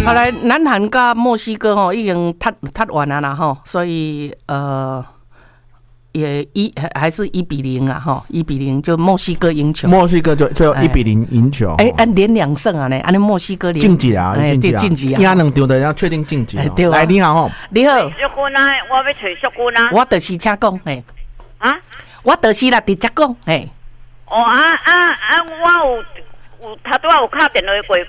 好来，南韩跟墨西哥吼已经踢完了啦吼，所以也还是1-0啊哈，1-0就墨西哥赢球， 墨西哥就最后1-0赢球。 按连2胜啊呢，按墨西哥晋级啊， 晋级啊， 赢2场的要确定晋级。 对啊， 来你好吼， 你好， 淑君啊，我要找淑君啊。 我就是请讲嘿， 啊， 我就是啦，直接讲嘿。 哦我有头拄仔有敲电话过。